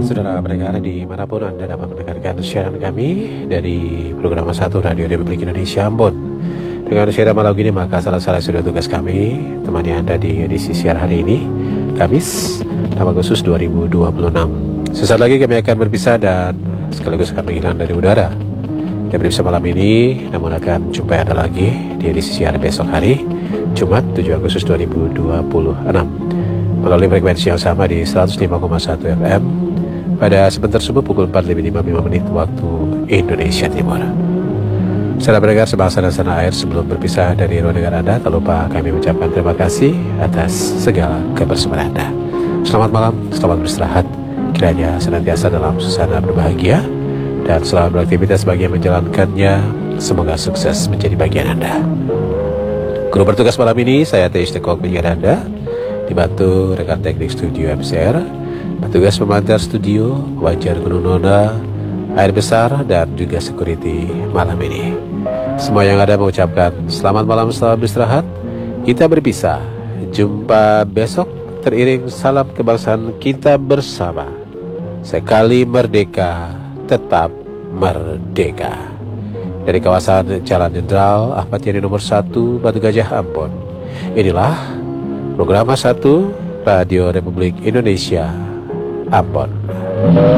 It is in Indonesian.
Saudara pendengar dimanapun Anda dapat mendengarkan siaran kami dari program 1 Radio Republik Indonesia Ambon. Dengan siaran malam ini maka salah sudah tugas kami temani Anda di edisi siaran hari ini, Kamis 6 Agustus 2026. Sesaat lagi kami akan berpisah dan sekaligus kami hilang dari udara. Dan berpisah malam ini, namun akan jumpa Anda lagi di edisi siaran besok hari, Jumat 7 Agustus 2026. Melalui frekuensi yang sama di 105,1 FM pada sebentar subuh pukul 4.55 waktu Indonesia Timur. Saudara pendengar sebangsa dan tanah air, sebelum berpisah dari ruang dengar Anda, tak lupa kami mengucapkan terima kasih atas segala kebersamaan Anda. Selamat malam, selamat beristirahat. Kiranya senantiasa dalam suasana berbahagia dan selalu beraktivitas bagi yang menjalankannya. Semoga sukses menjadi bagian Anda. Guru bertugas malam ini saya Teis Tekok penyiar Anda, dibantu rekan teknik studio MCR, petugas pemancar studio, wajar Gunung Nona, air besar, dan juga security malam ini. Semua yang ada mengucapkan selamat malam, selamat beristirahat. Kita berpisah, jumpa besok teriring salam kebangsaan kita bersama. Sekali merdeka, tetap merdeka. Dari kawasan Jalan Jenderal Ahmad Yani nomor 1 Batu Gajah Ambon. Inilah program 1 Radio Republik Indonesia Ambon.